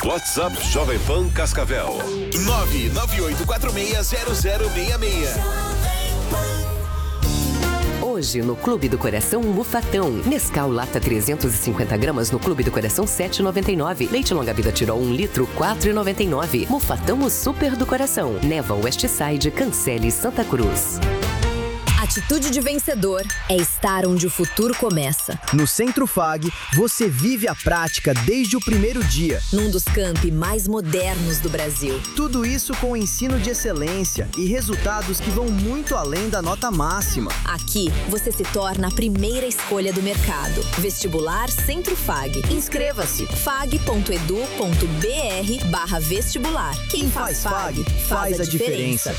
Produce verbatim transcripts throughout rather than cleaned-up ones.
WhatsApp Jovem Pan Cascavel. nove nove oito quatro seis zero zero seis seis. Hoje no Clube do Coração Mufatão. Nescau lata trezentos e cinquenta gramas no Clube do Coração sete reais e noventa e nove centavos. Leite longa vida Tirol um litro quatro reais e noventa e nove centavos. Mufatão o Super do Coração. Neva Westside, Cancele e Santa Cruz. Atitude de vencedor é estar onde o futuro começa. No Centro F A G, você vive a prática desde o primeiro dia. Num dos campi mais modernos do Brasil. Tudo isso com ensino de excelência e resultados que vão muito além da nota máxima. Aqui, você se torna a primeira escolha do mercado. Vestibular Centro F A G. Inscreva-se. fag.edu.br barra vestibular. Quem faz F A G, faz a diferença.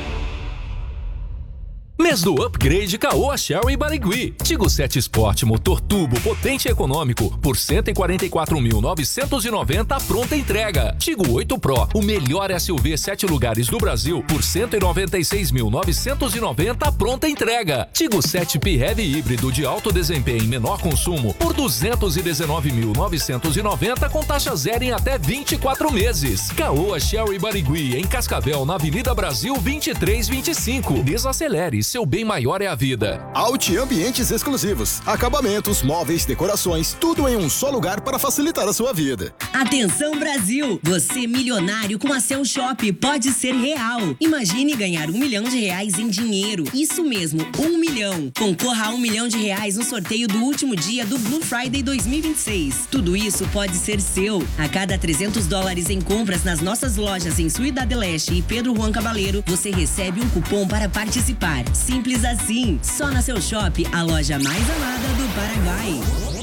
Mês do upgrade Caoa Shell em Barigui. Tigo sete Sport motor turbo potente e econômico por cento e quarenta e quatro mil novecentos e noventa pronta entrega. Tigo oito Pro, o melhor S U V sete lugares do Brasil por cento e noventa e seis mil novecentos e noventa pronta entrega. Tigo sete P Heavy híbrido de alto desempenho e menor consumo por duzentos e dezenove mil novecentos e noventa com taxa zero em até vinte e quatro meses. Caoa Shell em Barigui, em Cascavel, na Avenida Brasil vinte e três vinte e cinco. Desacelere, seu bem maior é a vida. Alt Ambientes Exclusivos. Acabamentos, móveis, decorações, tudo em um só lugar para facilitar a sua vida. Atenção Brasil! Você milionário com a Seu Shop pode ser real. Imagine ganhar um milhão de reais em dinheiro. Isso mesmo, um milhão. Concorra a um milhão de reais no sorteio do último dia do Blue Friday dois mil e vinte e seis. Tudo isso pode ser seu. A cada trezentos dólares em compras nas nossas lojas em Ciudad Leste e Pedro Juan Cabaleiro, você recebe um cupom para participar. Simples assim. Só na Seu Shop, a loja mais amada do Paraguai.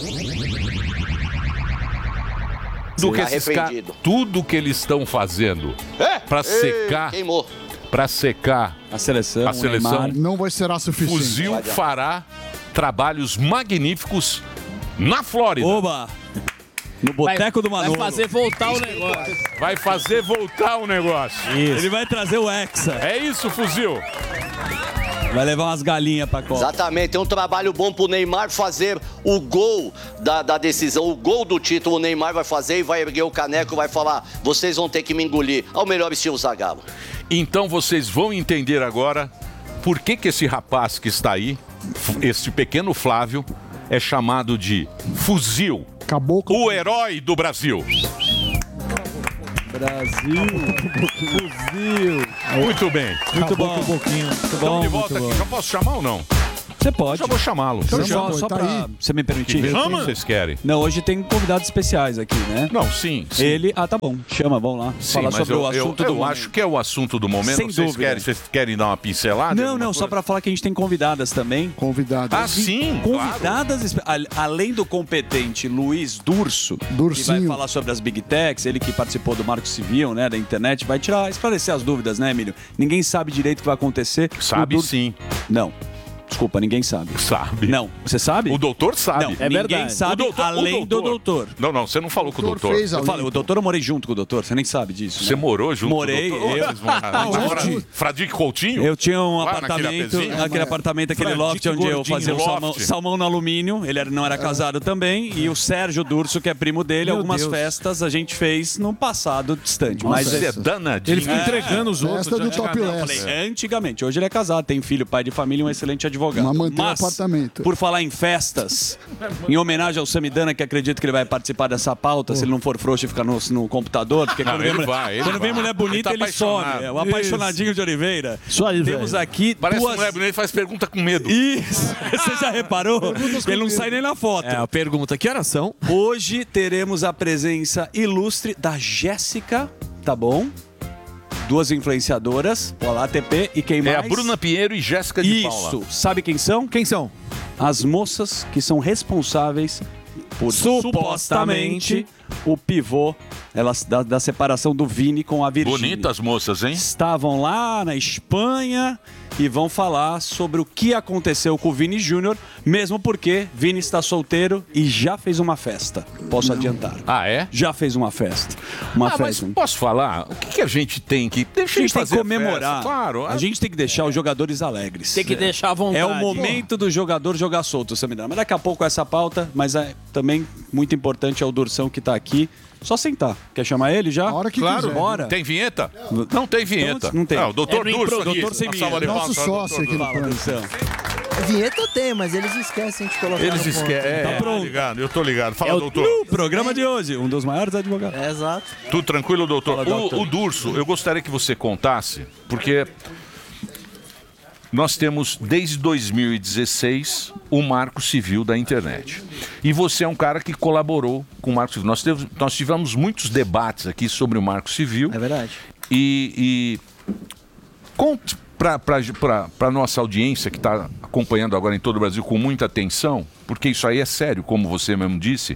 Do que esses caras, tudo que eles estão fazendo é? para secar, queimou. para secar a seleção, a seleção não vai ser suficiente. Fuzil fará trabalhos magníficos na Flórida. Oba! No boteco do Manolo. Vai fazer voltar o negócio. Vai fazer voltar o negócio. Isso. Ele vai trazer o Hexa. É isso, Fuzil. Vai levar umas galinhas pra Copa. Exatamente, é um trabalho bom pro Neymar fazer o gol da, da decisão, o gol do título. O Neymar vai fazer e vai erguer o caneco, vai falar, vocês vão ter que me engolir. Ao melhor estilo Zagallo. Então vocês vão entender agora por que que esse rapaz que está aí, esse pequeno Flávio, é chamado de Fuzil. Caboclo. O herói do Brasil. Brasil. Fuzil. Muito bem. Muito bom. Um pouquinho. Muito Estamos bom, de volta aqui. bom. Já posso chamar ou não? Você pode. Já vou chamá-lo. Então, Chama, só só tá pra aí. você me permitir. Que vocês querem? Não, hoje tem convidados especiais aqui, né? Não, sim. sim. Ele... Ah, tá bom. Chama, vamos lá. Sim, falar mas sobre eu, o assunto eu, do eu momento. acho que é o assunto do momento. Sem vocês, dúvida. querem, vocês querem dar uma pincelada? Não, não, só pra falar que a gente tem convidadas também. Convidadas. Ah, sim, Convidadas, espe- a- além do competente Luiz Durso, Dursinho. que vai falar sobre as Big Techs, ele que participou do Marco Civil, né, da internet, vai tirar, esclarecer as dúvidas, né, Emílio? Ninguém sabe direito o que vai acontecer. Sabe O Dur- sim. Não. Desculpa, ninguém sabe. Sabe. Não, você sabe? O doutor sabe. Não, É ninguém verdade. sabe O doutor- além o do doutor. Não, não, você não falou com o doutor. fez a Eu falei, o doutor eu morei junto com o doutor, você nem sabe disso. Você né? morou junto Morei, com o doutor? eu- Vocês moraram- Aonde? Fradique Coutinho? Eu tinha um Lá naquele apartamento, apezinho? aquele apartamento, aquele Fradique loft onde eu gordinho, fazia o loft. salmão, salmão no alumínio. Ele era- não era casado também. E o Sérgio Durso, que é primo dele, Meu algumas Deus. festas a gente fez no passado distante. Mas Mas você é é- danadinho. Ele fica entregando os outros. Festa do já- Top Não, eu Less. falei, antigamente. Hoje ele é casado, tem filho, pai de família e um excelente advogado. Mas mantém o Mas, apartamento. por falar em festas, em homenagem ao Samidana, que acredito que ele vai participar dessa pauta, se ele não for frouxo e ficar no, no computador, porque Não, quando, ele vem, mulher, vai, ele quando vem vai. mulher bonita, Ele ele, tá some. apaixonado. É o apaixonadinho de Oliveira. Isso aí, Temos velho. aqui Parece duas... que mulher bonita faz pergunta com medo. Isso! Você já reparou? Ele não sai nem na foto. É, a pergunta, que horas são? Hoje teremos a presença ilustre da Jéssica, tá bom? Duas influenciadoras, Olá T P e quem É mais? a Bruna Pinheiro e Jéssica de Paula. Isso. Sabe quem são? Quem são? As moças que são responsáveis por supostamente o pivô elas, da, da separação do Vini com a Virgínia. Bonitas moças, hein? Estavam lá na Espanha e vão falar sobre o que aconteceu com o Vini Júnior, mesmo porque Vini está solteiro e já fez uma festa. Posso adiantar. Ah, é? Já fez uma festa. Uma ah, festa. mas posso falar? O que, que a gente tem que... Deixa A ele gente tem que fazer comemorar. festa, claro. A gente tem que deixar os jogadores alegres. Tem que deixar à vontade. É o momento do jogador jogar solto, Samidana. Mas daqui a pouco essa pauta, mas é, também muito importante ao Dursão que está aqui. Só sentar. Quer chamar ele já? A hora que Claro. quiser. Bora. Tem vinheta? Não tem vinheta. Não, não tem. Ah, o doutor É, Durso doutor aqui. sem Uma salva de vinheta. palmas Nosso para o sócio doutor aqui no Durso. Dursão. Vinheta tem, mas eles esquecem de colocar. Eles no ponto. esquecem. É, Tá tô pronto. ligado, eu tô ligado. Fala, É o doutor. no programa de hoje, um dos maiores advogados. É, exato. Tudo tranquilo, doutor? Fala, doutor. O, o Durso, eu gostaria que você contasse, porque nós temos, desde dois mil e dezesseis, o Marco Civil da internet. E você é um cara que colaborou com o Marco Civil. Nós, teve, nós tivemos muitos debates aqui sobre o Marco Civil. É verdade. E, e conte para a nossa audiência que está acompanhando agora em todo o Brasil com muita atenção, porque isso aí é sério, como você mesmo disse.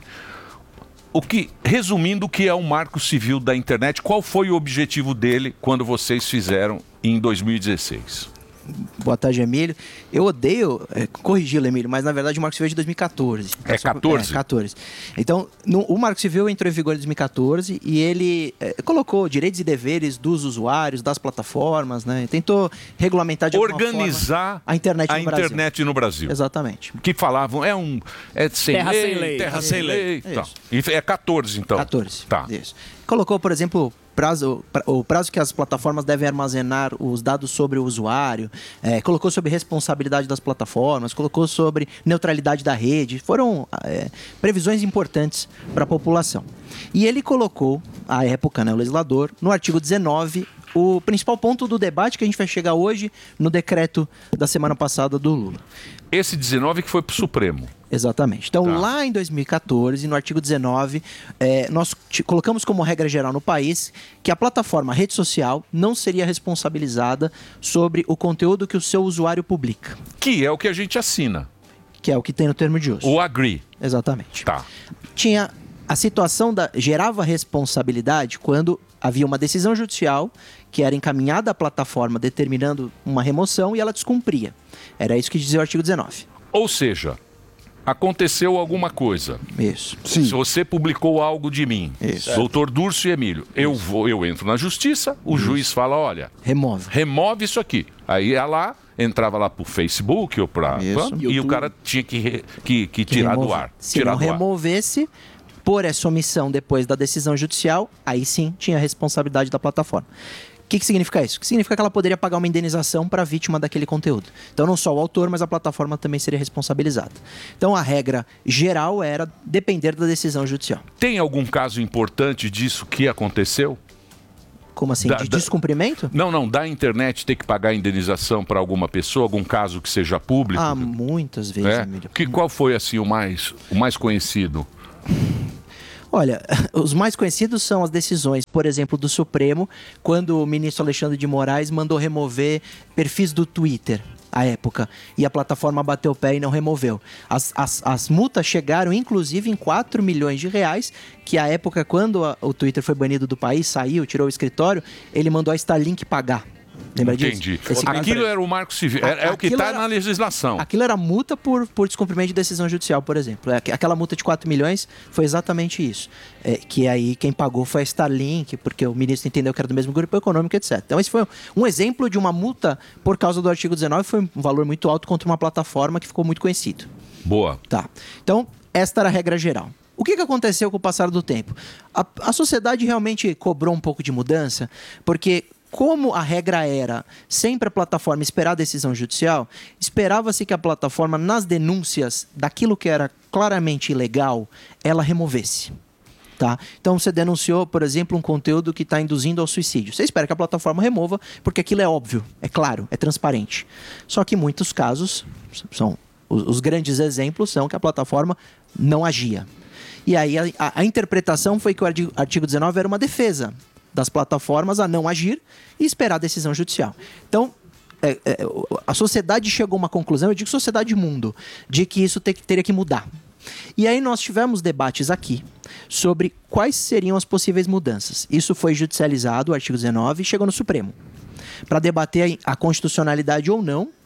O que, resumindo, o que é o Marco Civil da internet, qual foi o objetivo dele quando vocês fizeram em dois mil e dezesseis? Boa tarde, Emílio. Eu odeio é, corrigi-lo, Emílio, mas na verdade o Marco Civil é de dois mil e catorze. É catorze? É, catorze. Então, no, o Marco Civil entrou em vigor em dois mil e catorze e ele é, colocou direitos e deveres dos usuários, das plataformas, né? Tentou regulamentar de alguma Organizar forma a internet a no Brasil. internet no Brasil. Exatamente. Que falavam, é um. É sem Terra lei, sem lei. terra É. sem lei. É Tá. isso. E é catorze, então. catorze. Tá. Isso. Colocou, por exemplo, prazo, pra- o prazo que as plataformas devem armazenar os dados sobre o usuário, é, colocou sobre responsabilidade das plataformas, colocou sobre neutralidade da rede. Foram é, previsões importantes para a população. E ele colocou, à época, né, o legislador, no artigo dezenove, o principal ponto do debate que a gente vai chegar hoje no decreto da semana passada do Lula. Esse dezenove que foi para o Supremo. Exatamente. Então, Tá. lá em dois mil e catorze, no artigo dezenove, eh, nós te- colocamos como regra geral no país que a plataforma rede social não seria responsabilizada sobre o conteúdo que o seu usuário publica, Que é o que a gente assina. que é o que tem no termo de uso. O agree. Exatamente. Tá. Tinha a situação da gerava responsabilidade quando havia uma decisão judicial que era encaminhada à plataforma determinando uma remoção e ela descumpria. Era isso que dizia o artigo dezenove. Ou seja, aconteceu alguma coisa. Isso. Se você publicou algo de mim, Isso. doutor Durso e Emílio, eu vou, eu entro na justiça, o juiz fala, olha, remove. Remove isso aqui. Aí ia lá, entrava lá pro Facebook ou pra, Isso. pra- e o cara tinha que, re- que, que Que tirar do remove. ar. Se tirar não do ar. removesse, por essa omissão depois da decisão judicial, aí sim tinha a responsabilidade da plataforma. O que, que significa isso? Que significa que ela poderia pagar uma indenização para a vítima daquele conteúdo. Então não só o autor, mas a plataforma também seria responsabilizada. Então a regra geral era depender da decisão judicial. Tem algum caso importante disso que aconteceu? Como assim? Da- de da- descumprimento? Não, não, da internet ter que pagar indenização para alguma pessoa, algum caso que seja público? Ah, muitas vezes, é? Emílio. Que, qual foi assim o mais, o mais conhecido? Olha, os mais conhecidos são as decisões, por exemplo, do Supremo, quando o ministro Alexandre de Moraes mandou remover perfis do Twitter, à época, e a plataforma bateu o pé e não removeu. As, as, as multas chegaram, inclusive, em quatro milhões de reais, que à época, quando a- o Twitter foi banido do país, saiu, tirou o escritório, ele mandou a Starlink pagar. Lembra disso? Entendi. Esse caso- Aquilo era o Marco Civil, é, é o que Aquilo está era- na legislação. Aquilo era multa por, por descumprimento de decisão judicial, por exemplo. É, aquela multa de quatro milhões foi exatamente isso. É, que aí quem pagou foi a Starlink, porque o ministro entendeu que era do mesmo grupo econômico, etcétera. Então esse foi um exemplo de uma multa por causa do artigo dezenove, foi um valor muito alto contra uma plataforma que ficou muito conhecido. Boa. Tá. Então, esta era a regra geral. O que, que aconteceu com o passar do tempo? A, a sociedade realmente cobrou um pouco de mudança, porque como a regra era sempre a plataforma esperar a decisão judicial, esperava-se que a plataforma, nas denúncias daquilo que era claramente ilegal, ela removesse. Tá? Então você denunciou, por exemplo, um conteúdo que está induzindo ao suicídio. Você espera que a plataforma remova, porque aquilo é óbvio, é claro, é transparente. Só que em muitos casos, são os, os grandes exemplos são que a plataforma não agia. E aí a, a- a interpretação foi que o artigo, artigo dezenove era uma defesa das plataformas a não agir e esperar a decisão judicial. Então, é, é, a sociedade chegou a uma conclusão, eu digo sociedade e mundo, de que isso te- teria que mudar. E aí nós tivemos debates aqui sobre quais seriam as possíveis mudanças. Isso foi judicializado, o artigo dezenove, e chegou no Supremo, para debater a constitucionalidade ou não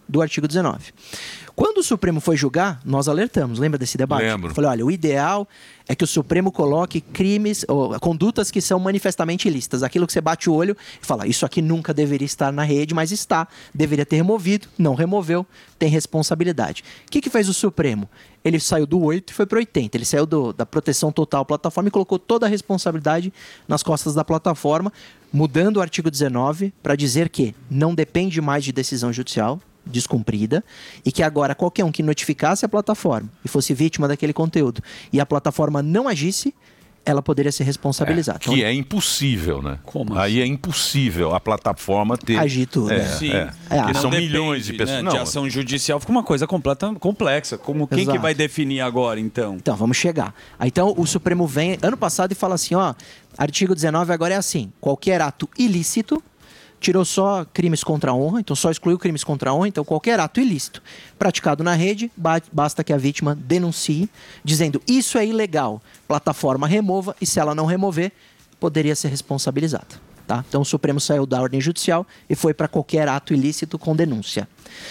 do artigo dezenove. Quando o Supremo foi julgar, nós alertamos, lembra desse debate? Lembro. Eu falei, olha, o ideal é que o Supremo coloque crimes, ou condutas que são manifestamente ilícitas. Aquilo que você bate o olho e fala, isso aqui nunca deveria estar na rede, mas está, deveria ter removido, não removeu, tem responsabilidade. O que, que fez o Supremo? Ele saiu do oito e foi para o oitenta. Ele saiu do, da proteção total à plataforma e colocou toda a responsabilidade nas costas da plataforma, mudando o artigo dezenove para dizer que não depende mais de decisão judicial descumprida e que agora qualquer um que notificasse a plataforma e fosse vítima daquele conteúdo e a plataforma não agisse, ela poderia ser responsabilizada. É, que é impossível, né? Como Aí é impossível a plataforma ter... Agir tudo. É, né? Sim. é. É, Porque Não são depende, milhões de pessoas. né, Não, de ação judicial fica uma coisa completa, complexa. Como quem Exato. que vai definir agora, então? Então, vamos chegar. Aí, então, o Supremo vem ano passado e fala assim, ó, artigo dezenove agora é assim, qualquer ato ilícito, tirou só crimes contra a honra, então só excluiu crimes contra a honra, então qualquer ato ilícito praticado na rede, ba- basta que a vítima denuncie, dizendo isso é ilegal, plataforma remova, e se ela não remover, poderia ser responsabilizada. Tá? Então o Supremo saiu da ordem judicial e foi para qualquer ato ilícito com denúncia.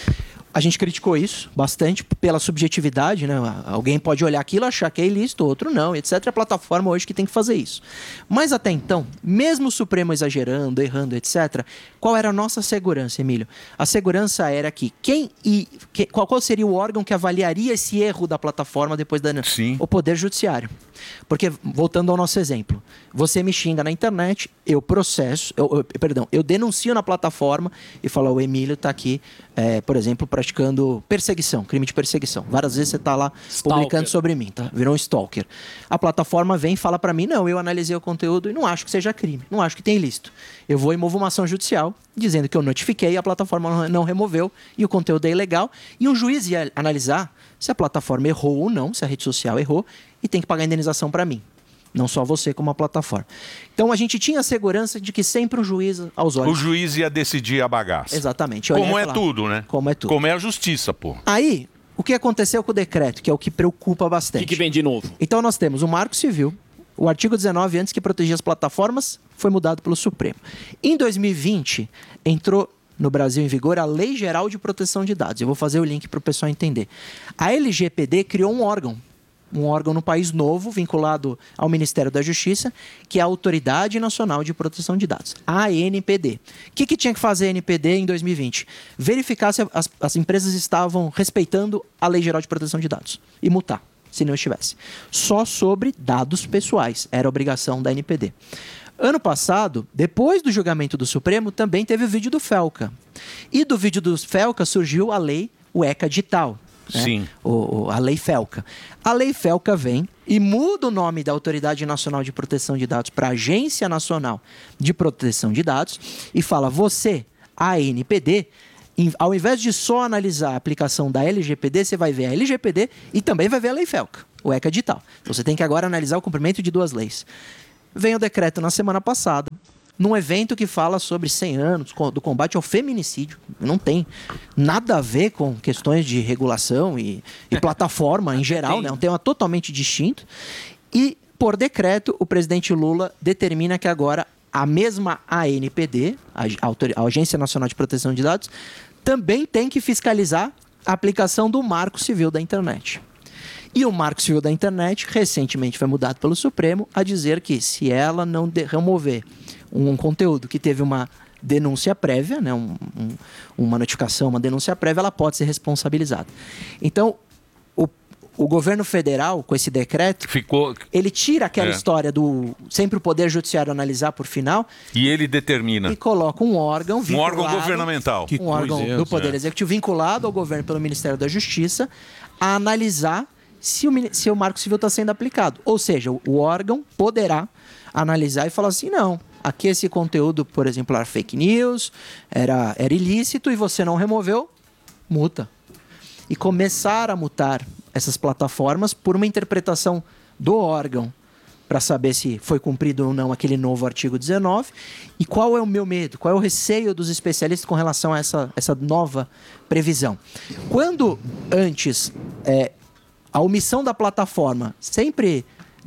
A gente criticou isso bastante pela subjetividade, né? Alguém pode olhar aquilo, achar que é ilícito, outro não, etcétera. É a plataforma hoje que tem que fazer isso. Mas até então, mesmo o Supremo exagerando, errando, etcétera, qual era a nossa segurança, Emílio? A segurança era que quem e que, qual, qual seria o órgão que avaliaria esse erro da plataforma depois da Sim. o Poder Judiciário. Porque, voltando ao nosso exemplo, você me xinga na internet, eu processo, eu, eu, perdão, eu denuncio na plataforma e falo, o Emílio está aqui, é, por exemplo, praticando perseguição, crime de perseguição. Várias vezes você está lá Stalker. publicando sobre mim, tá? Virou um stalker. A plataforma vem e fala para mim, não, eu analisei o conteúdo e não acho que seja crime, não acho que tem ilícito. Eu vou e movo uma ação judicial dizendo que eu notifiquei, a plataforma não, não removeu e o conteúdo é ilegal. E um juiz ia analisar se a plataforma errou ou não, se a rede social errou, e tem que pagar indenização para mim. Não só você, como a plataforma. Então a gente tinha a segurança de que sempre o juiz aos olhos. O juiz ia decidir a bagaça. Exatamente. Como Olhar e é falar, tudo, né? Como é tudo. Como é a justiça, pô. Aí, o que aconteceu com o decreto, que é o que preocupa O bastante. que, que vem de novo? Então nós temos o Marco Civil, o artigo dezenove, antes que protegia as plataformas, foi mudado pelo Supremo. Em dois mil e vinte, entrou no Brasil em vigor a Lei Geral de Proteção de Dados. Eu vou fazer o link para o pessoal entender. A L G P D criou um órgão, um órgão no país novo, vinculado ao Ministério da Justiça, que é a Autoridade Nacional de Proteção de Dados, a A N P D. O que, que tinha que fazer a A N P D em dois mil e vinte? Verificar se as, as empresas estavam respeitando a Lei Geral de Proteção de Dados e multar, se não estivesse. Só sobre dados pessoais, era a obrigação da A N P D. Ano passado, depois do julgamento do Supremo, também teve o vídeo do Felca. E do vídeo do Felca surgiu a lei, o ECA Digital. Né? Sim. O, o, a lei Felca. A lei Felca vem e muda o nome da Autoridade Nacional de Proteção de Dados para Agência Nacional de Proteção de Dados e fala, você, a N P D, em, ao invés de só analisar a aplicação da L G P D, você vai ver a L G P D e também vai ver a lei Felca, o ECA Digital. Então você tem que agora analisar o cumprimento de duas leis. Vem o decreto na semana passada, num evento que fala sobre cem anos do combate ao feminicídio. Não tem nada a ver com questões de regulação e, e plataforma em geral, né? É um tema totalmente distinto. E, por decreto, o presidente Lula determina que agora a mesma A N P D, a, a Agência Nacional de Proteção de Dados, também tem que fiscalizar a aplicação do Marco Civil da Internet. E o Marco Civil da Internet, recentemente foi mudado pelo Supremo, a dizer que se ela não de- remover um conteúdo que teve uma denúncia prévia, né, um, um, uma notificação, uma denúncia prévia, ela pode ser responsabilizada. Então, o, o governo federal, com esse decreto, Ficou... ele tira aquela É. história do sempre o Poder Judiciário analisar por final E ele determina. e coloca um órgão Um vinculado... órgão governamental. um órgão do Poder É. Executivo vinculado ao governo pelo Ministério da Justiça a analisar se o, mini- se o Marco Civil está sendo aplicado. Ou seja, o, o órgão poderá analisar e falar assim, não, aqui esse conteúdo, por exemplo, era fake news, era, era ilícito e você não removeu, multa. E começar a multar essas plataformas por uma interpretação do órgão para saber se foi cumprido ou não aquele novo artigo dezenove. E qual é o meu medo, qual é o receio dos especialistas com relação a essa, essa nova previsão. Quando antes é, a omissão da plataforma sempre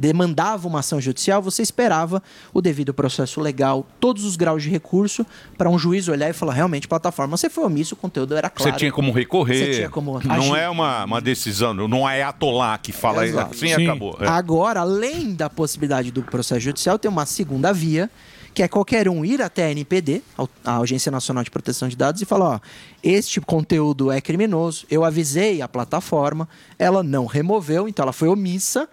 demandava uma ação judicial, você esperava o devido processo legal, todos os graus de recurso, para um juiz olhar e falar, realmente, plataforma, você foi omisso, o conteúdo era claro. Você tinha como recorrer. Você tinha como agir. Não é uma, uma decisão, não é atolá que fala Exato. assim e acabou. É. Agora, além da possibilidade do processo judicial, tem uma segunda via, que é qualquer um ir até a N P D, a Agência Nacional de Proteção de Dados, e falar, ó, este conteúdo é criminoso, eu avisei a plataforma, ela não removeu, então ela foi omissa,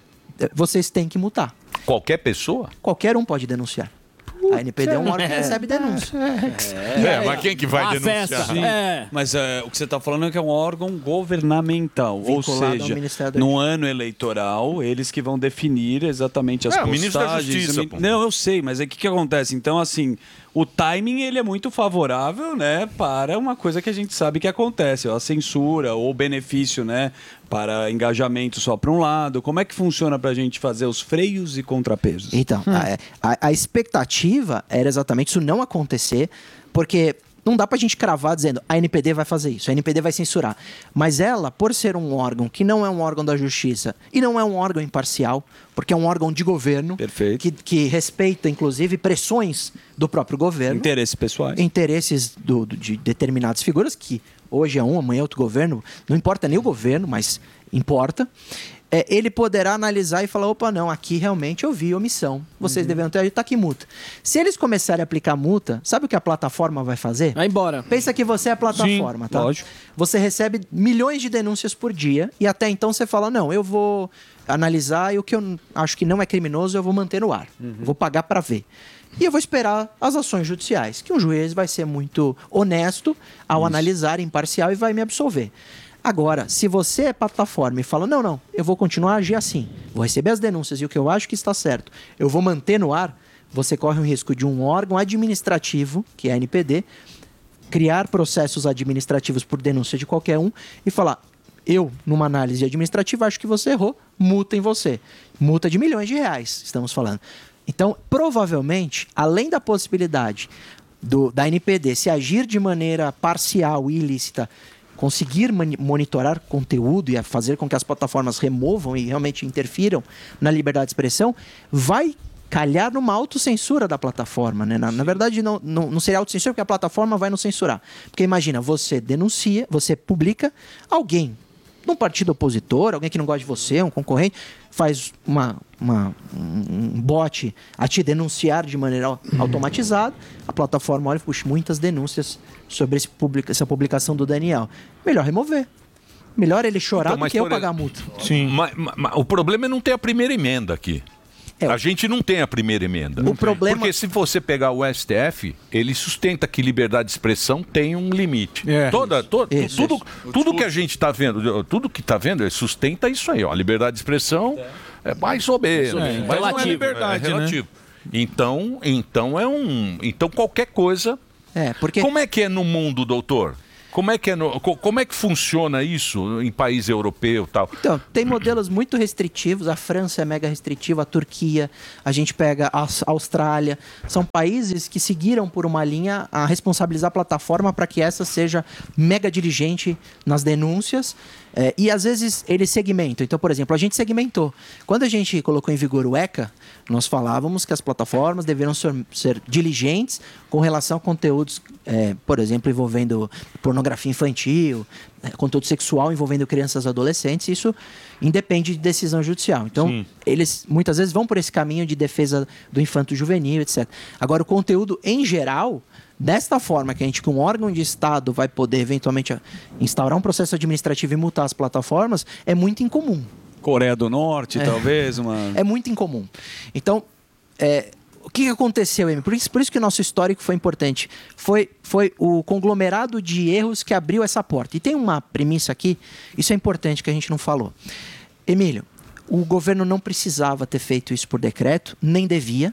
vocês têm que multar. Qualquer pessoa? Qualquer um pode denunciar. A N P D é um órgão que recebe denúncia. É, é, mas quem que vai Uma denunciar? festa. É. Mas é, o que você está falando é que é um órgão governamental, Vinculado ou ao seja, Ministério da no ano eleitoral, eles que vão definir exatamente as É, o postagens. ministro da Justiça, pô. Não, eu sei, mas o que, que acontece? Então, assim, o timing ele é muito favorável, né, para uma coisa que a gente sabe que acontece, ó, a censura ou o benefício, né, para engajamento só para um lado. Como é que funciona para a gente fazer os freios e contrapesos? Então, a, a, a expectativa era exatamente isso não acontecer, porque não dá pra gente cravar dizendo a N P D vai fazer isso, a N P D vai censurar. Mas ela, por ser um órgão que não é um órgão da justiça e não é um órgão imparcial, porque é um órgão de governo, que, que respeita, inclusive, pressões do próprio governo. Interesses pessoais. Interesses do, do, de determinadas figuras, que hoje é um, amanhã é outro governo, não importa nem o governo, mas importa. É, ele poderá analisar e falar, opa, não, aqui realmente eu vi omissão. Vocês uhum. deveriam ter, tá aqui multa. Se eles começarem a aplicar multa, sabe o que a plataforma vai fazer? Vai embora. Pensa que você é a plataforma, Sim, tá? lógico. Você recebe milhões de denúncias por dia e até então você fala, não, eu vou analisar e o que eu acho que não é criminoso eu vou manter no ar. Uhum. Vou pagar para ver. E eu vou esperar as ações judiciais, que um juiz vai ser muito honesto ao Isso. analisar, imparcial e vai me absolver. Agora, se você é plataforma e fala, não, não, eu vou continuar a agir assim, vou receber as denúncias e o que eu acho que está certo, eu vou manter no ar, você corre o risco de um órgão administrativo, que é a N P D, criar processos administrativos por denúncia de qualquer um e falar, eu, numa análise administrativa, acho que você errou, multa em você. Multa de milhões de reais, estamos falando. Então, provavelmente, além da possibilidade do, da N P D se agir de maneira parcial e ilícita, conseguir monitorar conteúdo e fazer com que as plataformas removam e realmente interfiram na liberdade de expressão, vai calhar numa autocensura da plataforma, né? Na, na verdade, não, não, não seria autocensura, porque a plataforma vai nos censurar. Porque imagina, você denuncia, você publica, alguém num partido opositor, alguém que não gosta de você, um concorrente, faz uma, uma, um bot a te denunciar de maneira automatizada, a plataforma olha e puxa muitas denúncias sobre esse publica, essa publicação do Daniel. Melhor remover. Melhor ele chorar então, do que eu por... pagar a multa. Sim. Mas, mas, o problema é não ter a primeira emenda aqui. É, a gente não tem a primeira emenda. O problema... Porque se você pegar o S T F, ele sustenta que liberdade de expressão tem um limite. É. Toda, to, isso, tudo, isso. tudo que a gente está vendo, tudo que está vendo, ele sustenta isso aí. Ó. A liberdade de expressão é, é mais ou menos. É, mas não é liberdade, é relativo. Né? Então, então é um. Então qualquer coisa. É, porque... Como é que é no mundo, doutor? Como é que é no, como é que funciona isso em país europeu e tal? Então, tem modelos muito restritivos, a França é mega restritiva, a Turquia, a gente pega a Austrália, são países que seguiram por uma linha a responsabilizar a plataforma para que essa seja mega diligente nas denúncias. É, e às vezes eles segmentam. Então, por exemplo, a gente segmentou. Quando a gente colocou em vigor o ECA, nós falávamos que as plataformas deveriam ser, ser diligentes com relação a conteúdos, é, por exemplo, envolvendo pornografia infantil, é, conteúdo sexual envolvendo crianças e adolescentes. Isso independe de decisão judicial. Então, Sim. eles muitas vezes vão por esse caminho de defesa do infanto juvenil, etcétera. Agora, o conteúdo em geral... Desta forma que a gente, com um órgão de Estado, vai poder eventualmente instaurar um processo administrativo e multar as plataformas, é muito incomum. Coreia do Norte, é. talvez? Uma... É muito incomum. Então, é, o que aconteceu, Amy? Por isso, por isso que o nosso histórico foi importante. Foi, foi o conglomerado de erros que abriu essa porta. E tem uma premissa aqui, isso é importante que a gente não falou. Emílio, o governo não precisava ter feito isso por decreto, nem devia,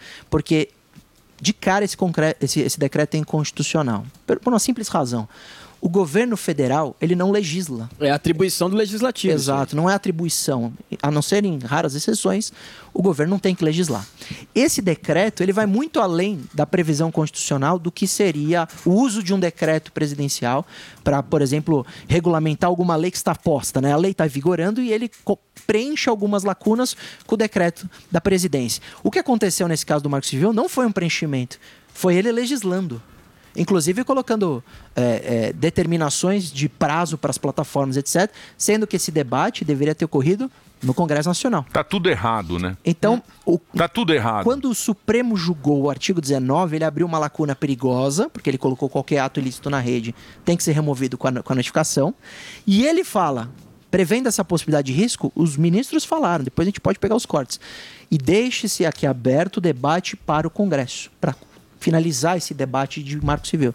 porque... De cara, esse, concreto, esse, esse decreto é inconstitucional. Por, por uma simples razão. O governo federal, ele não legisla. É atribuição do legislativo. Exato, não é atribuição. A não ser em raras exceções, o governo não tem que legislar. Esse decreto, ele vai muito além da previsão constitucional do que seria o uso de um decreto presidencial para, por exemplo, regulamentar alguma lei que está posta, né? A lei está vigorando e ele preenche algumas lacunas com o decreto da presidência. O que aconteceu nesse caso do Marco Civil não foi um preenchimento, foi ele legislando. Inclusive colocando é, é, determinações de prazo para as plataformas, etcétera, sendo que esse debate deveria ter ocorrido no Congresso Nacional. Tá tudo errado, né? Então, o, tá tudo errado. Quando o Supremo julgou o artigo dezenove, ele abriu uma lacuna perigosa, porque ele colocou qualquer ato ilícito na rede, tem que ser removido com a, com a notificação. E ele fala, prevendo essa possibilidade de risco, os ministros falaram, depois a gente pode pegar os cortes, e deixe-se aqui aberto o debate para o Congresso, para finalizar esse debate de Marco Civil.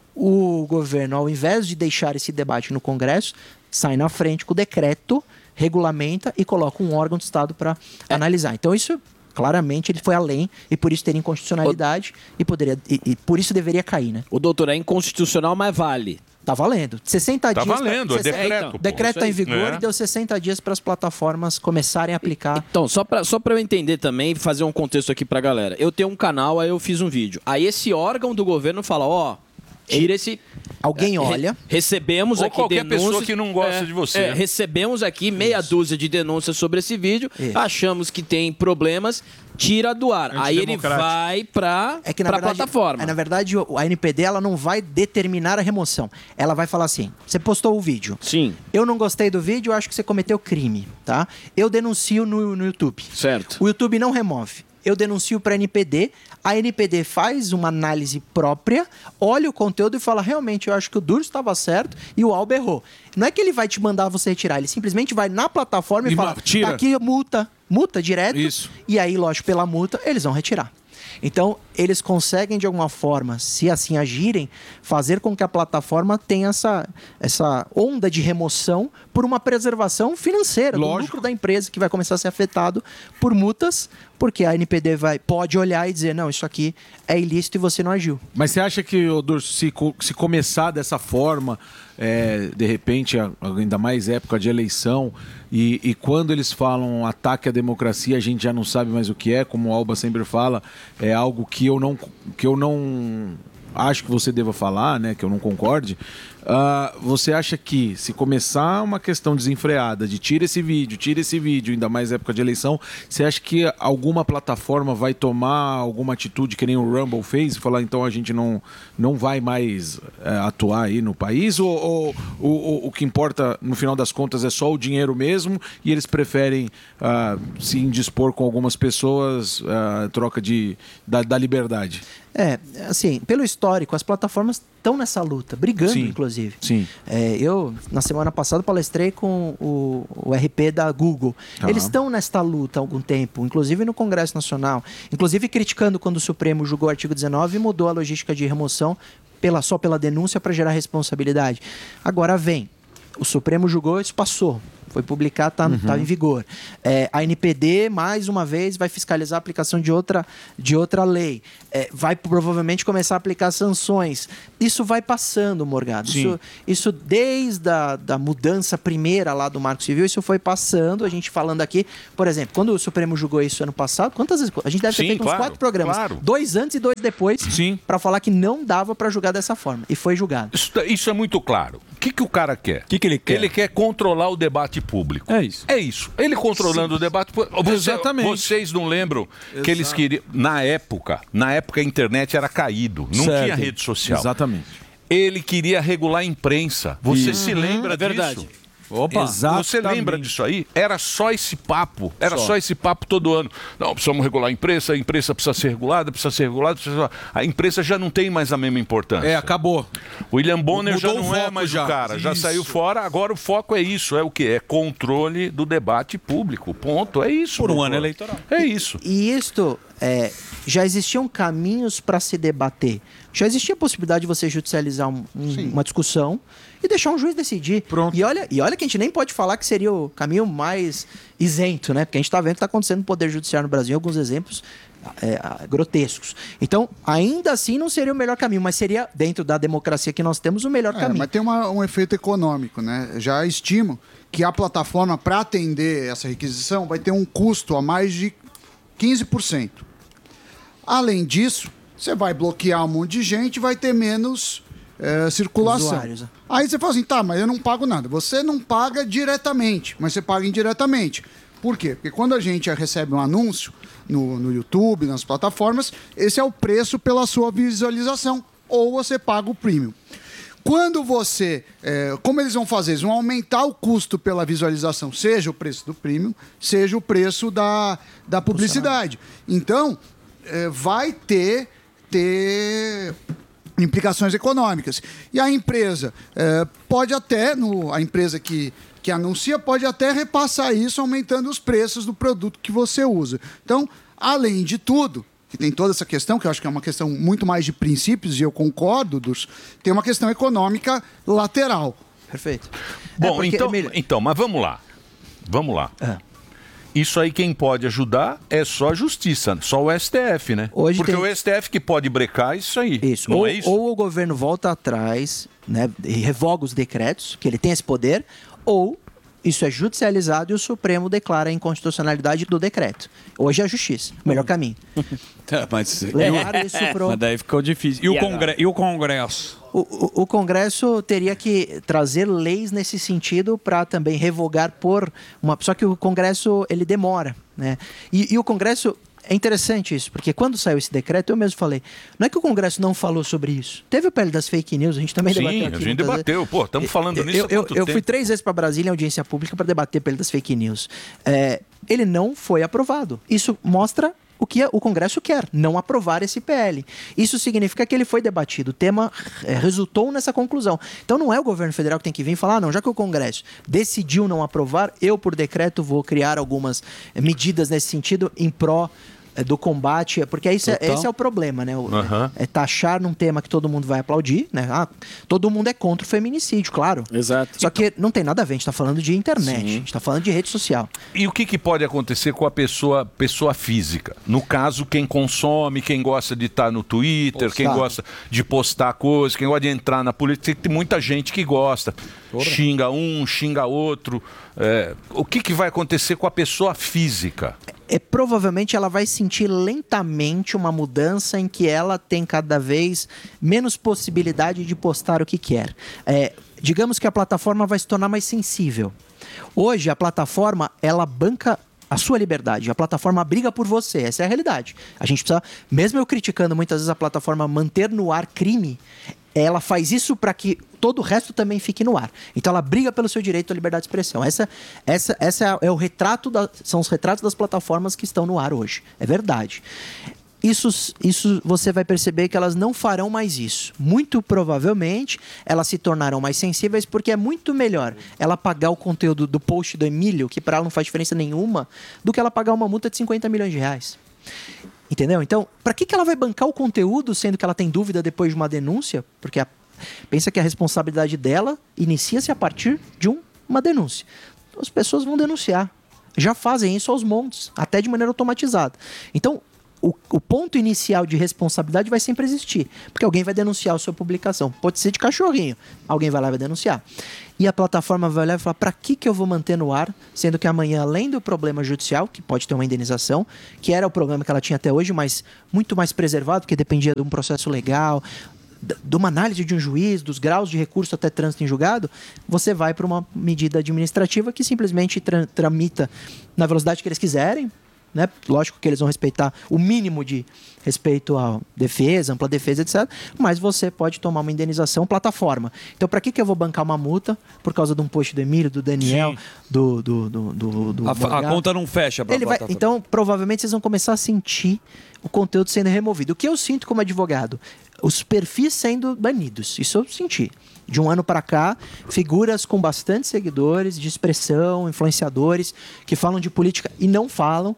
O governo, ao invés de deixar esse debate no Congresso, sai na frente com o decreto, regulamenta e coloca um órgão do Estado para é. analisar. Então isso, claramente, ele foi além e por isso teria inconstitucionalidade o... e, poderia, e, e por isso deveria cair, né? O doutor é inconstitucional, mas vale. Tá valendo. sessenta tá dias. Valendo, pra, é decreto. É, então, decreto está em vigor é. e deu sessenta dias para as plataformas começarem a aplicar. Então, só para só para eu entender também e fazer um contexto aqui para a galera. Eu tenho um canal, aí eu fiz um vídeo. Aí esse órgão do governo fala, ó, tira esse... Alguém olha. Re recebemos Ou aqui qualquer denúncias... pessoa que não gosta é, de você. É, recebemos aqui meia Isso. dúzia de denúncias sobre esse vídeo, Isso. achamos que tem problemas, tira do ar. Aí ele vai para é a plataforma. É, na verdade, a N P D ela não vai determinar a remoção. Ela vai falar assim, você postou o vídeo. Sim. Eu não gostei do vídeo, eu acho que você cometeu crime, tá? Eu denuncio no, no YouTube. Certo. O YouTube não remove. Eu denuncio para a N P D, a N P D faz uma análise própria, olha o conteúdo e fala, realmente, eu acho que o Durso estava certo e o Alba errou. Não é que ele vai te mandar você retirar, ele simplesmente vai na plataforma e, e fala, tira. Tá aqui multa, multa direto, Isso. e aí, lógico, pela multa, eles vão retirar. Então, eles conseguem, de alguma forma, se assim agirem, fazer com que a plataforma tenha essa, essa onda de remoção por uma preservação financeira Lógico. do lucro da empresa, que vai começar a ser afetado por multas, porque a N P D vai, pode olhar e dizer, não, isso aqui é ilícito e você não agiu. Mas você acha que, Durso, se, se começar dessa forma, é, de repente, ainda mais época de eleição, e, e quando eles falam ataque à democracia, a gente já não sabe mais o que é, como o Alba sempre fala, é algo que eu não, que eu não acho que você deva falar, né, que eu não concorde. Uh, você acha que se começar uma questão desenfreada de tira esse vídeo, tira esse vídeo, ainda mais época de eleição, você acha que alguma plataforma vai tomar alguma atitude que nem o Rumble fez e falar, então a gente não, não vai mais é, atuar aí no país? Ou, ou, ou o que importa no final das contas é só o dinheiro mesmo e eles preferem uh, se indispor com algumas pessoas uh, troca de, da, da liberdade? É, assim, pelo histórico, as plataformas estão nessa luta, brigando, Sim. inclusive. Sim. É, eu, na semana passada, palestrei com o, o R P da Google. Ah. Eles estão nesta luta há algum tempo, inclusive no Congresso Nacional, inclusive criticando quando o Supremo julgou o artigo dezenove e mudou a logística de remoção pela, só pela denúncia para gerar responsabilidade. Agora vem, o Supremo julgou, isso passou. Foi publicar, está Uhum. tá em vigor. É, a N P D, mais uma vez, vai fiscalizar a aplicação de outra, de outra lei. É, vai provavelmente começar a aplicar sanções. Isso vai passando, Morgado. Isso, isso desde a da mudança primeira lá do Marco Civil, isso foi passando. A gente falando aqui, por exemplo, quando o Supremo julgou isso ano passado, quantas vezes? A gente deve ter Sim, feito claro, uns quatro programas. claro. Dois antes e dois depois, para falar que não dava para julgar dessa forma. E foi julgado. Isso, isso é muito claro. O que, que o cara quer? O que, que ele quer? Ele quer controlar o debate público. É isso. É isso. Ele controlando Sim. o debate público. Você, Exatamente. Vocês não lembram Exato. que eles queriam... Na época, na época a internet era caído. Não Certo. tinha rede social. Exatamente. Ele queria regular a imprensa. Você Isso. se lembra É disso? verdade. Opa, Exatamente. você lembra disso aí? Era só esse papo, era só. Só. esse papo todo ano. Não, precisamos regular a imprensa, a imprensa precisa ser regulada, precisa ser regulada, precisa... a imprensa já não tem mais a mesma importância. É, acabou. William Bonner Mudou já não o é foco mais já. o cara, já Isso. saiu fora, agora o foco é isso, é o quê? É controle do debate público, ponto, é isso. Por um doutor. ano eleitoral. É isso. E isto, é, já existiam caminhos para se debater. Já existia a possibilidade de você judicializar um, um, uma discussão e deixar um juiz decidir. Pronto. E olha, e olha que a gente nem pode falar que seria o caminho mais isento, né? Porque a gente está vendo o que está acontecendo no Poder Judiciário no Brasil, alguns exemplos é, grotescos. Então, ainda assim, não seria o melhor caminho, mas seria, dentro da democracia que nós temos, o melhor É, caminho. mas tem uma, um efeito econômico, né? Já estimo que a plataforma, para atender essa requisição, vai ter um custo a mais de quinze por cento. Além disso, você vai bloquear um monte de gente, vai ter menos é, circulação. Usuários, né? Aí você fala assim, tá, mas eu não pago nada. Você não paga diretamente, mas você paga indiretamente. Por quê? Porque quando a gente recebe um anúncio no, no YouTube, nas plataformas, esse é o preço pela sua visualização. Ou você paga o premium. Quando você... É, como eles vão fazer? Eles vão aumentar o custo pela visualização, seja o preço do premium, seja o preço da, da publicidade. Então, é, vai ter, ter implicações econômicas. E a empresa é, pode até... No, a empresa que, que anuncia pode até repassar isso aumentando os preços do produto que você usa. Então, além de tudo... que tem toda essa questão, que eu acho que é uma questão muito mais de princípios, e eu concordo, Durso, tem uma questão econômica lateral. Perfeito. Bom, É, porque, então, Emílio- então, mas vamos lá. Vamos lá. Isso aí quem pode ajudar é só a justiça, só o S T F, né? Hoje Porque tem- o S T F que pode brecar isso aí. Isso. Não Ou, é isso? ou o governo volta atrás, né, e revoga os decretos, que ele tem esse poder, ou isso é judicializado e o Supremo declara a inconstitucionalidade do decreto. Hoje é a justiça, o melhor caminho. Tá, mas... Levaram isso pro- Mas daí ficou difícil. E o, E congre... agora? e o Congresso? O, o, o Congresso teria que trazer leis nesse sentido para também revogar por uma... Só que o Congresso, ele demora, né? E, e o Congresso... É interessante isso, porque quando saiu esse decreto, eu mesmo falei, não é que o Congresso não falou sobre isso. Teve o P L das fake news, a gente também Sim, debateu a aqui. gente muitas debateu. vezes. Pô, estamos falando Eu- nisso eu, há eu, quanto eu fui tempo? três vezes para Brasília em audiência pública para debater P L das fake news. É, ele não foi aprovado. Isso mostra o que o Congresso quer, não aprovar esse P L. Isso significa que ele foi debatido, o tema é, resultou nessa conclusão. Então não é o governo federal que tem que vir e falar, ah, não, já que o Congresso decidiu não aprovar, eu por decreto vou criar algumas eh, medidas nesse sentido em pró eh, do combate, porque esse é, Total. esse é o problema, né? O- Aham. É taxar num tema que todo mundo vai aplaudir, né? Ah, todo mundo é contra o feminicídio, claro. Exato. Só que não tem nada a ver, a gente tá falando de internet, Sim. a gente tá falando de rede social. E o que, que pode acontecer com a pessoa, pessoa física? No caso, quem consome, quem gosta de estar no Twitter, Postar. quem gosta de postar coisas, quem gosta de entrar na política, tem muita gente que gosta. Porra. Xinga um, xinga outro. É, o que, que vai acontecer com a pessoa física? É, provavelmente ela vai sentir lentamente uma mudança em que ela tem cada vez menos possibilidade de postar o que quer. É, digamos que a plataforma vai se tornar mais sensível. Hoje, a plataforma, ela banca a sua liberdade. A plataforma briga por você. Essa é a realidade. A gente precisa, mesmo eu criticando muitas vezes a plataforma manter no ar crime, ela faz isso para que todo o resto também fique no ar. Então ela briga pelo seu direito à liberdade de expressão. Essa, essa, essa é o retrato da, são os retratos das plataformas que estão no ar hoje. É verdade. Isso, isso você vai perceber que elas não farão mais isso. Muito provavelmente elas se tornarão mais sensíveis porque é muito melhor ela pagar o conteúdo do post do Emílio, que para ela não faz diferença nenhuma, do que ela pagar uma multa de cinquenta milhões de reais. Entendeu? Então, para que, que ela vai bancar o conteúdo, sendo que ela tem dúvida depois de uma denúncia? Porque a, pensa que a responsabilidade dela inicia-se a partir de um, uma denúncia. Então, as pessoas vão denunciar. Já fazem isso aos montes, até de maneira automatizada. Então, o, o ponto inicial de responsabilidade vai sempre existir. Porque alguém vai denunciar a sua publicação. Pode ser de cachorrinho. Alguém vai lá e vai denunciar. E a plataforma vai olhar e falar, para que, que eu vou manter no ar, sendo que amanhã, além do problema judicial, que pode ter uma indenização, que era o problema que ela tinha até hoje, mas muito mais preservado, porque dependia de um processo legal, d- de uma análise de um juiz, dos graus de recurso até trânsito em julgado, você vai para uma medida administrativa que simplesmente tra- tramita na velocidade que eles quiserem, né? Lógico que eles vão respeitar o mínimo de respeito à defesa, ampla defesa, etcétera. Mas você pode tomar uma indenização plataforma. Então, para que, que eu vou bancar uma multa por causa de um post do Emílio, do Daniel, do, do, do, do, do A, fa- a Morgado? conta não fecha pra Ele vai, plataforma. então, provavelmente, vocês vão começar a sentir o conteúdo sendo removido. O que eu sinto como advogado? Os perfis sendo banidos. Isso eu senti. De um ano para cá, figuras com bastante seguidores, de expressão, influenciadores, que falam de política e não falam,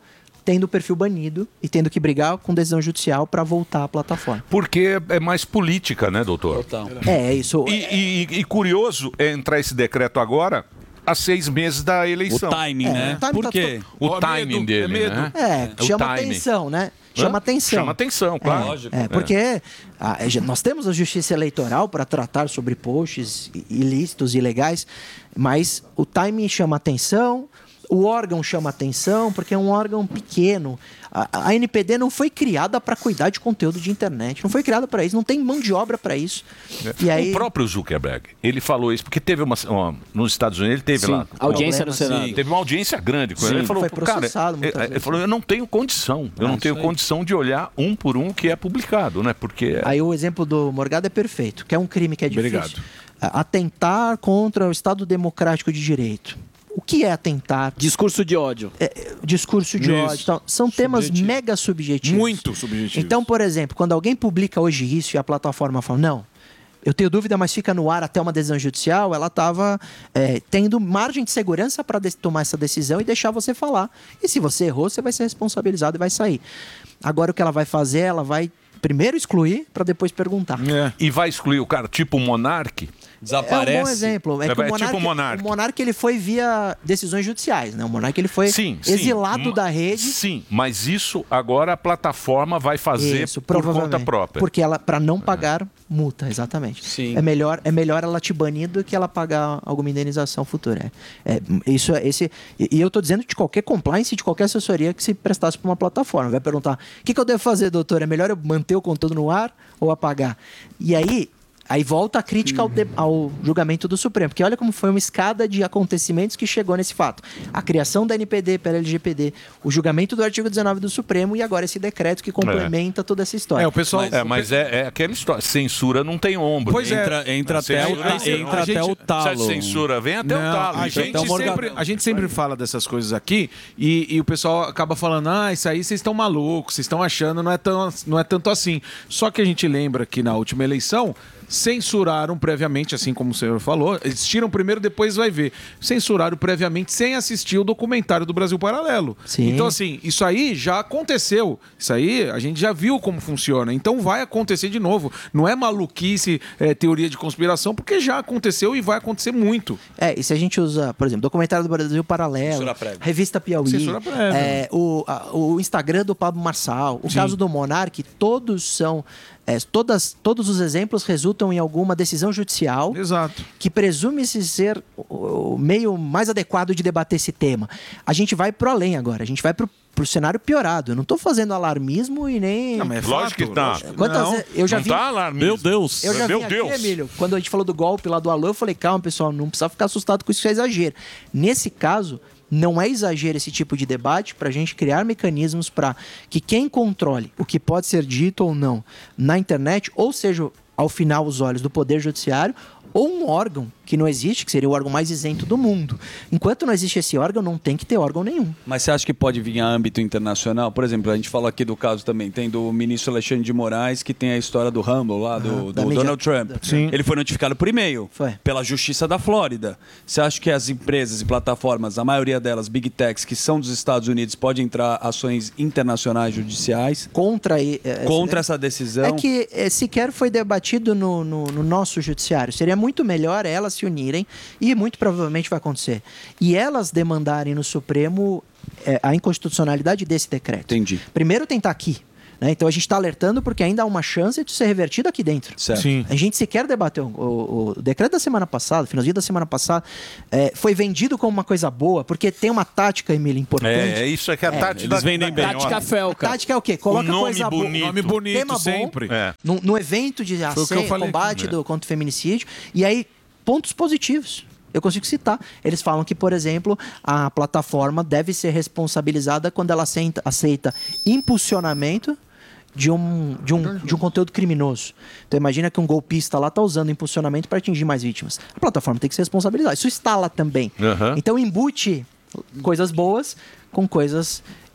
tendo o perfil banido e tendo que brigar com decisão judicial para voltar à plataforma. Porque é mais política, né, doutor? Total. É, isso. E, e- e curioso é entrar esse decreto agora, há seis meses da eleição. O timing, É, né? o timing Por tá quê? O Ó, timing medo, dele, é medo. né? É, o chama timing. atenção, né? Hã? Chama atenção. Chama atenção, claro. É, Lógico. é, porque ah, é, nós temos a justiça eleitoral para tratar sobre posts i- ilícitos e ilegais, mas o timing chama atenção, o órgão chama atenção, porque é um órgão pequeno. A, a N P D não foi criada para cuidar de conteúdo de internet, não foi criada para isso, não tem mão de obra para isso. E aí, O próprio Zuckerberg, ele falou isso, porque teve uma, uma- nos Estados Unidos, ele teve Sim, lá... audiência no Senado. Sim, teve uma audiência grande com ele. Sim. Ele falou, Foi cara, processado ele, muitas ele vezes. falou, eu não tenho condição, eu Ah, não tenho isso aí. condição de olhar um por um que é publicado, né? Porque... Aí o exemplo do Morgado é perfeito, que é um crime que é difícil. Obrigado. A- Atentar contra o Estado Democrático de Direito. O que é atentar? Discurso de ódio. É, discurso de Isso. ódio. Então, são temas Subjetivo. mega subjetivos. Muito subjetivos. Então, por exemplo, quando alguém publica hoje isso e a plataforma fala, não, eu tenho dúvida, mas fica no ar até uma decisão judicial, ela estava tendo margem de segurança para tomar essa decisão e deixar você falar. E se você errou, você vai ser responsabilizado e vai sair. Agora, o que ela vai fazer, ela vai primeiro excluir para depois perguntar. E vai excluir o cara tipo Monark? É um bom exemplo. É, que É, o é Monark, tipo Monark. o Monark ele foi via decisões judiciais, né? O Monark ele foi Sim, sim. exilado Ma- da rede. Sim, mas isso agora a plataforma vai fazer Isso, por conta provavelmente. própria. Porque ela, para não pagar multa, exatamente. Sim. É melhor, é melhor ela te banir do que ela pagar alguma indenização futura. É, é, isso é esse. E, e eu tô dizendo de qualquer compliance, de qualquer assessoria que se prestasse para uma plataforma. Vai perguntar: o que, que eu devo fazer, doutor? É melhor eu manter o conteúdo no ar ou apagar? E aí. Aí volta a crítica ao, de- ao julgamento do Supremo, porque olha como foi uma escada de acontecimentos que chegou nesse fato. A criação da N P D pela L G P D, o julgamento do artigo dezenove do Supremo e agora esse decreto que complementa toda essa história. É, o pessoal. É, mas é, é aquela história. Censura não tem ombro. Pois é. Entra, entra até, o, Censura não tem entra ombro. até o talo. Se a censura vem até Não, o talo. A gente, Até o Morgado. sempre, a gente sempre fala dessas coisas aqui e, e o pessoal acaba falando, ah, isso aí vocês estão malucos, vocês estão achando, não é, tão, não é tanto assim. Só que a gente lembra que na última eleição censuraram previamente, assim como o senhor falou, eles tiram primeiro, depois vai ver. Censuraram previamente sem assistir o documentário do Brasil Paralelo. Sim. Então, assim, isso aí já aconteceu. Isso aí a gente já viu como funciona. Então vai acontecer de novo. Não é maluquice, é, teoria de conspiração, porque já aconteceu e vai acontecer muito. É, e se a gente usa, por exemplo, documentário do Brasil Paralelo, Censura prévia. revista Piauí, Censura prévia. é, o, a- o Instagram do Pablo Marçal, o Sim. caso do Monark, todos são. é, todas, todos os exemplos resultam em alguma decisão judicial Exato. que presume-se ser o, o meio mais adequado de debater esse tema. A gente vai pro além agora, a gente vai pro, pro cenário piorado. Eu não tô fazendo alarmismo e nem. Não, mas é Lógico que tá. Quantas Não, vezes- eu já não vi- tá alarmismo. Meu Deus. Eu já Meu vim Deus. aqui, Emílio, quando a gente falou do golpe lá do Alô, eu falei, calma, pessoal, não precisa ficar assustado com isso, que é exagero. Nesse caso, não é exagero esse tipo de debate para a gente criar mecanismos para que quem controle o que pode ser dito ou não na internet, ou seja, ao final, os olhos do Poder Judiciário, ou um órgão que não existe, que seria o órgão mais isento do mundo. Enquanto não existe esse órgão, não tem que ter órgão nenhum. Mas você acha que pode vir a âmbito internacional? Por exemplo, a gente falou aqui do caso também, tem do ministro Alexandre de Moraes, que tem a história do Rumble lá, do, da do mídia- Donald Trump. Sim. Ele foi notificado por e-mail pela Justiça da Flórida. Você acha que as empresas e plataformas, a maioria delas, Big Techs, que são dos Estados Unidos, podem entrar ações internacionais judiciais Contra, e- é, contra esse- essa decisão? É que é, sequer foi debatido no, no, no nosso judiciário. Seria muito melhor elas se unirem, e muito provavelmente vai acontecer, e elas demandarem no Supremo é, a inconstitucionalidade desse decreto. Entendi. Primeiro tentar aqui. Né? Então a gente está alertando porque ainda há uma chance de ser revertido aqui dentro. Certo. Sim. A gente sequer debateu. O, o decreto da semana passada, finalzinho da semana passada, é, foi vendido como uma coisa boa, porque tem uma tática, Emílio, importante. É, é isso é que a tática. eles vendem bem. Tática A Felca. tática é o quê? Coloca Um nome coisa boa. bonito. Nome bonito Tema bom. sempre. É. No, no evento de Foi o que ação, eu falei combate aqui, né? do, contra o feminicídio, e aí pontos positivos. Eu consigo citar. Eles falam que, por exemplo, a plataforma deve ser responsabilizada quando ela aceita, aceita impulsionamento de um, de, um, de um conteúdo criminoso. Então imagina que um golpista lá está usando impulsionamento para atingir mais vítimas. A plataforma tem que ser responsabilizada. Isso está lá também. Aham. Então embute coisas boas com coisas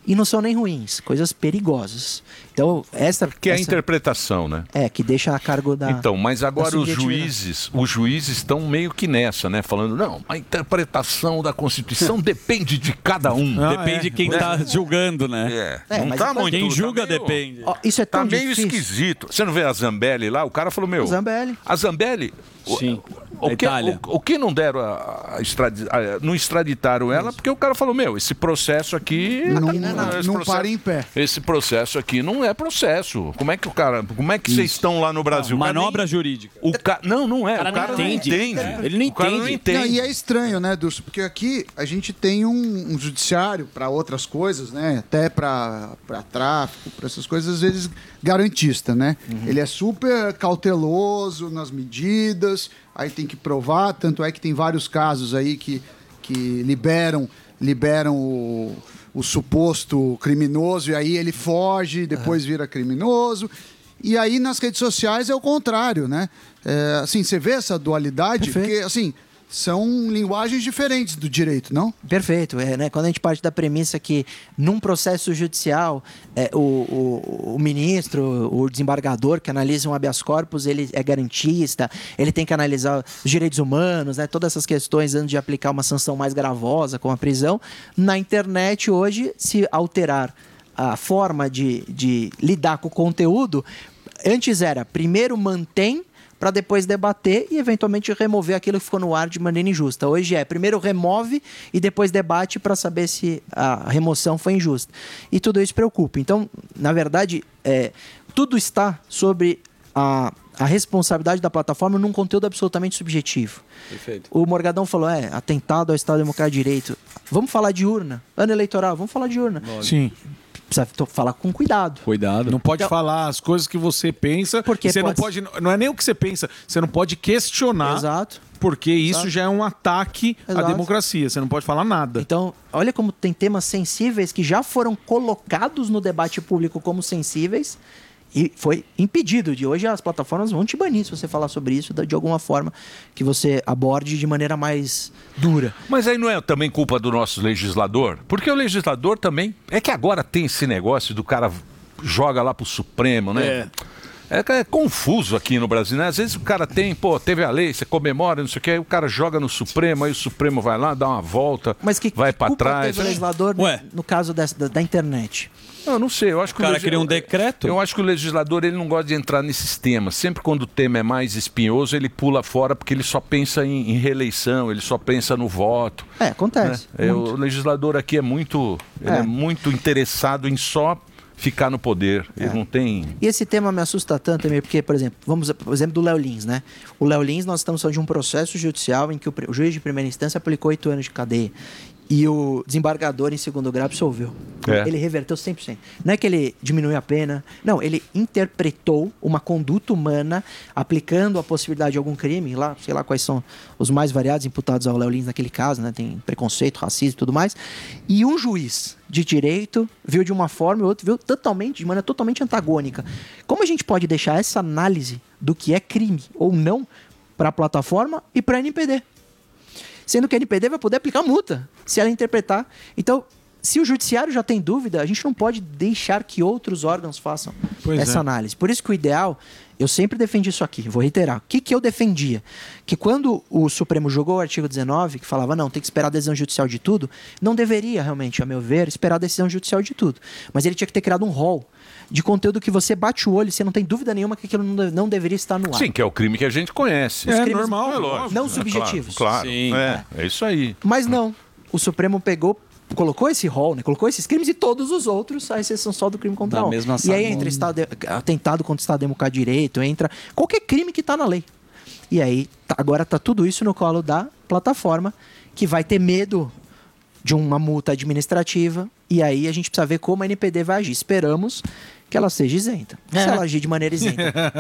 E não são nem ruins, coisas perigosas. Então, essa... Que é a essa- interpretação, né? É, que deixa a cargo da... Então, mas agora da os subjetividade. juízes, os juízes estão meio que nessa, né? Falando, não, a interpretação da Constituição depende de cada um. Ah, Depende de quem tá julgando, né? É, É, não mas tá depois- muito... Quem tá julga meio- depende. Ó, isso é Tá tão meio difícil. esquisito. Você não vê a Zambelli lá? O cara falou, meu... A Zambelli. A Zambelli... Sim. O, Na o que, Itália. o, o que não deram a, a extradi- a- não extraditaram ela porque o cara falou, meu, esse processo aqui Não- esse não processo- para em pé. Esse processo aqui não é processo. Como é que o cara, como é que vocês estão lá no Brasil? O cara Manobra nem- jurídica. o ca... Não, não é. O cara cara, não não entende. entende. É. Ele não O cara não entende. Não, entende. e é estranho, né, Durso? Porque aqui a gente tem um, um judiciário para outras coisas, né? Até para tráfico, para essas coisas, às vezes garantista, né? Ele é super cauteloso nas medidas, aí tem que provar, tanto é que tem vários casos aí que, que liberam, liberam o, o suposto criminoso e aí ele foge, depois vira criminoso. E aí nas redes sociais é o contrário, né? É, assim, você vê essa dualidade, Perfeito. porque assim, são linguagens diferentes do direito, não? Perfeito. É, né? Quando a gente parte da premissa que num processo judicial é, o, o, o ministro, o desembargador que analisa um habeas corpus, ele é garantista, ele tem que analisar os direitos humanos, né? Todas essas questões antes de aplicar uma sanção mais gravosa, como a prisão. Na internet hoje, se alterar a forma de, de lidar com o conteúdo, antes era primeiro mantém para depois debater e eventualmente remover aquilo que ficou no ar de maneira injusta. Hoje é primeiro remove e depois debate para saber se a remoção foi injusta. E tudo isso preocupa. Então, na verdade, é, tudo está sobre a, a responsabilidade da plataforma num conteúdo absolutamente subjetivo. Perfeito. O Morgadão falou, é, atentado ao Estado Democrático de Direito. Vamos falar de urna. Ano eleitoral, vamos falar de urna. Sim. Precisa to- falar com cuidado. Cuidado. Não pode Então- falar as coisas que você pensa. Porque você não pode- pode. Não é nem o que você pensa. Você não pode questionar. Exato. Porque isso Exato. já é um ataque à Exato. democracia. Você não pode falar nada. Então, olha como tem temas sensíveis que já foram colocados no debate público como sensíveis e foi impedido. De hoje as plataformas vão te banir se você falar sobre isso de alguma forma que você aborde de maneira mais dura. Mas aí não é também culpa do nosso legislador? Porque o legislador também... É que agora tem esse negócio do cara joga lá pro Supremo, né? É. É, é confuso aqui no Brasil, né? Às vezes o cara tem, pô, teve a lei, você comemora, não sei o que, aí o cara joga no Supremo, aí o Supremo vai lá, dá uma volta, Mas que, vai que pra culpa trás. teve o legislador no- Ué. no caso dessa, da, da internet? Eu não sei, eu acho que O cara legi- cria um decreto? Eu acho que o legislador ele não gosta de entrar nesses temas. Sempre quando o tema é mais espinhoso, ele pula fora porque ele só pensa em, em reeleição, ele só pensa no voto. É, acontece. Né? É, muito. o legislador aqui é muito, ele É. é muito interessado em só ficar no poder. Ele não tem. E esse tema me assusta tanto também, porque, por exemplo, vamos por exemplo do Léo Lins, né? O Léo Lins, nós estamos falando de um processo judicial em que o, pre- o juiz de primeira instância aplicou oito anos de cadeia. E o desembargador em segundo grau absolveu. É. Ele reverteu cem por cento. Não é que ele diminuiu a pena. Não, ele interpretou uma conduta humana aplicando a possibilidade de algum crime, lá, sei lá quais são os mais variados imputados ao Léo Lins naquele caso, né? Tem preconceito, racismo e tudo mais. E um juiz de direito viu de uma forma e o outro viu totalmente, de maneira totalmente antagônica. Como a gente pode deixar essa análise do que é crime ou não para a plataforma e para a N P D? Sendo que a N P D vai poder aplicar multa se ela interpretar. Então, se o judiciário já tem dúvida, a gente não pode deixar que outros órgãos façam Pois essa é. análise. Por isso que o ideal, eu sempre defendi isso aqui, vou reiterar. O que, que eu defendia? Que quando o Supremo jogou o artigo dezenove, que falava, não, tem que esperar a decisão judicial de tudo, não deveria realmente, a meu ver, esperar a decisão judicial de tudo. Mas ele tinha que ter criado um rol de conteúdo que você bate o olho e você não tem dúvida nenhuma que aquilo não, deve- não deveria estar no ar. Sim, que é o crime que a gente conhece. Os É crimes normal, É lógico. não É subjetivos. Claro, claro. Sim. É, é isso aí. Mas não. O Supremo pegou, colocou esse rol, né? Colocou esses crimes e todos os outros, a exceção só do crime contra Na a honra. mesma E aí sala. entra estado de- atentado contra o Estado Democrático de Direito, entra qualquer crime que está na lei. E aí, tá- agora tá tudo isso no colo da plataforma, que vai ter medo de uma multa administrativa, e aí a gente precisa ver como a N P D vai agir. Esperamos que ela seja isenta. Se ela agir de maneira isenta